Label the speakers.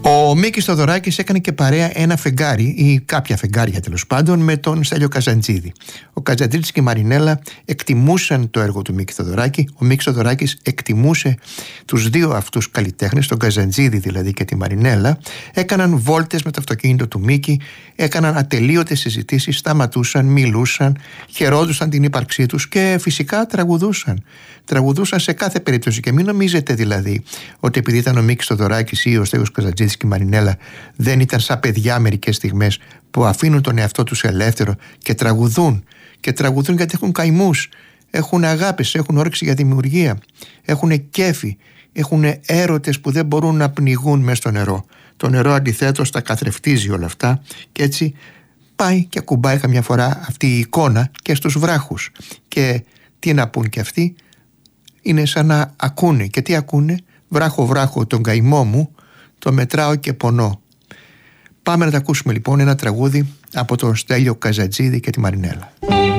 Speaker 1: Ο Μίκης Θοδωράκης έκανε και παρέα ένα φεγγάρι ή κάποια φεγγάρια τέλος πάντων με τον Στέλιο Καζαντζίδη. Ο Καζαντζίδης και η Μαρινέλα εκτιμούσαν το έργο του Μίκη Θοδωράκη. Ο Μίκης Θοδωράκης εκτιμούσε τους δύο αυτούς καλλιτέχνες, τον Καζαντζίδη δηλαδή και τη Μαρινέλα. Έκαναν βόλτες με το αυτοκίνητο του Μίκη, έκαναν ατελείωτες συζητήσεις, σταματούσαν, μιλούσαν, χαιρόντουσαν την ύπαρξή τους και φυσικά τραγουδούσαν. Τραγουδούσαν σε κάθε περίπτωση και μην νομίζετε δηλαδή ότι επειδή ήταν ο Μίκης Θοδωράκης ή ο Στέλιος Καζαντζίδης και η Μαρινέλα δεν ήταν σαν παιδιά μερικές στιγμές που αφήνουν τον εαυτό τους ελεύθερο και τραγουδούν. Και τραγουδούν γιατί έχουν καημούς, έχουν αγάπες, έχουν όρεξη για δημιουργία, έχουν κέφι, έχουν έρωτες που δεν μπορούν να πνιγούν μέσα στο νερό. Το νερό αντιθέτως τα καθρεφτίζει όλα αυτά και έτσι πάει και ακουμπάει καμιά φορά αυτή η εικόνα και στους βράχους. Και τι να πούν και αυτοί, είναι σαν να ακούνε. Και τι ακούνε? Βράχο βράχο τον καημό μου το μετράω και πονώ. Πάμε να τα ακούσουμε λοιπόν ένα τραγούδι από τον Στέλιο Καζαντζίδη και τη Μαρινέλα.